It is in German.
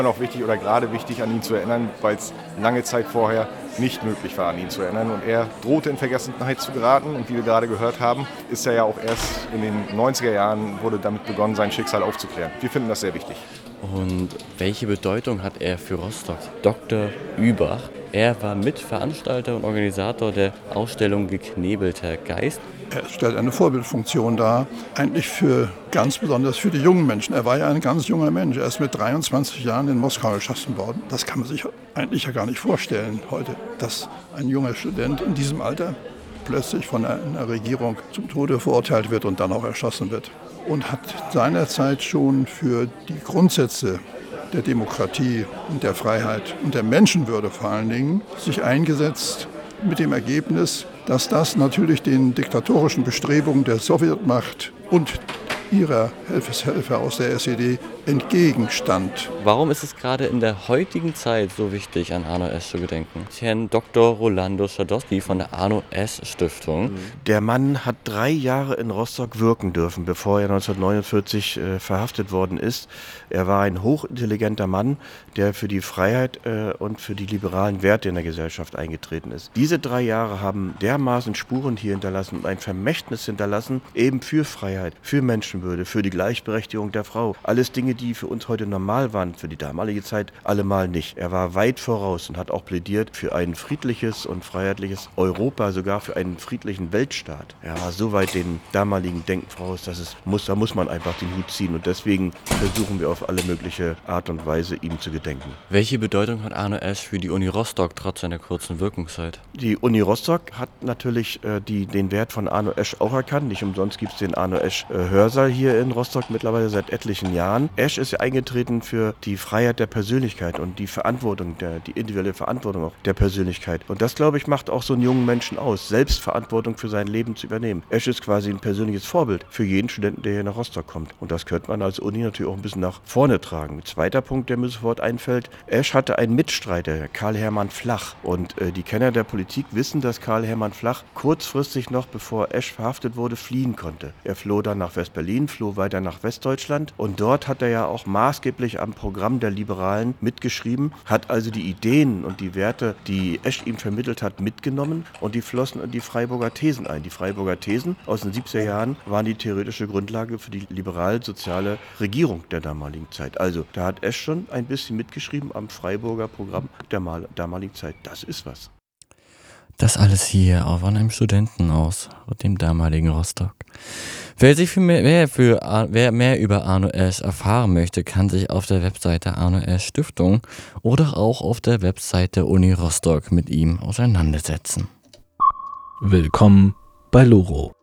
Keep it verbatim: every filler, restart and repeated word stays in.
Auch wichtig oder gerade wichtig, an ihn zu erinnern, weil es lange Zeit vorher nicht möglich war, an ihn zu erinnern. Und er drohte in Vergessenheit zu geraten. Und wie wir gerade gehört haben, ist er ja auch erst in den neunziger Jahren wurde damit begonnen, sein Schicksal aufzuklären. Wir finden das sehr wichtig. Und welche Bedeutung hat er für Rostock? Doktor Übach. Er war Mitveranstalter und Organisator der Ausstellung Geknebelter Geist. Er stellt eine Vorbildfunktion dar, eigentlich für ganz besonders für die jungen Menschen. Er war ja ein ganz junger Mensch. Er ist mit dreiundzwanzig Jahren in Moskau erschossen worden. Das kann man sich eigentlich ja gar nicht vorstellen heute, dass ein junger Student in diesem Alter plötzlich von einer Regierung zum Tode verurteilt wird und dann auch erschossen wird. Und hat seinerzeit schon für die Grundsätze der Demokratie und der Freiheit und der Menschenwürde vor allen Dingen sich eingesetzt, mit dem Ergebnis, dass das natürlich den diktatorischen Bestrebungen der Sowjetmacht und ihrer Helfershelfer aus der S E D entgegenstand. Warum ist es gerade in der heutigen Zeit so wichtig, an Arno Esch zu gedenken? Herrn Doktor Rolando Schadowski von der Arno Esch Stiftung. Der Mann hat drei Jahre in Rostock wirken dürfen, bevor er neunzehnhundertneunundvierzig äh, verhaftet worden ist. Er war ein hochintelligenter Mann, der für die Freiheit äh, und für die liberalen Werte in der Gesellschaft eingetreten ist. Diese drei Jahre haben dermaßen Spuren hier hinterlassen und ein Vermächtnis hinterlassen, eben für Freiheit, für Menschenwürde, für die Gleichberechtigung der Frau. Alles Dinge, die für uns heute normal waren, für die damalige Zeit allemal nicht. Er war weit voraus und hat auch plädiert für ein friedliches und freiheitliches Europa, sogar für einen friedlichen Weltstaat. Er war so weit den damaligen Denken voraus, dass es muss, da muss man einfach den Hut ziehen und deswegen versuchen wir auf alle mögliche Art und Weise, ihm zu gedenken. Welche Bedeutung hat Arno Esch für die Uni Rostock trotz seiner kurzen Wirkungszeit? Die Uni Rostock hat natürlich äh, die, den Wert von Arno Esch auch erkannt. Nicht umsonst gibt es den Arno Esch äh, Hörsaal hier in Rostock mittlerweile seit etlichen Jahren. Esch ist ja eingetreten für die Freiheit der Persönlichkeit und die Verantwortung, der, die individuelle Verantwortung auch der Persönlichkeit. Und das, glaube ich, macht auch so einen jungen Menschen aus, Selbstverantwortung für sein Leben zu übernehmen. Esch ist quasi ein persönliches Vorbild für jeden Studenten, der hier nach Rostock kommt. Und das könnte man als Uni natürlich auch ein bisschen nach vorne tragen. Ein zweiter Punkt, der mir sofort einfällt, Esch hatte einen Mitstreiter, Karl Hermann Flach. Und äh, die Kenner der Politik wissen, dass Karl Hermann Flach kurzfristig noch, bevor Esch verhaftet wurde, fliehen konnte. Er floh dann nach West-Berlin, floh weiter nach Westdeutschland und dort hat er ja auch maßgeblich am Programm der Liberalen mitgeschrieben, hat also die Ideen und die Werte, die Esch ihm vermittelt hat, mitgenommen und die flossen in die Freiburger Thesen ein. Die Freiburger Thesen aus den siebziger Jahren waren die theoretische Grundlage für die liberal-soziale Regierung der damaligen Zeit. Also da hat Esch schon ein bisschen mitgeschrieben am Freiburger Programm der mal, damaligen Zeit. Das ist was. Das alles hier auch von einem Studenten aus dem damaligen Rostock. Wer, sich für mehr, wer, für, wer mehr über Arno Esch erfahren möchte, kann sich auf der Webseite Arno Esch Stiftung oder auch auf der Webseite Uni Rostock mit ihm auseinandersetzen. Willkommen bei Loro.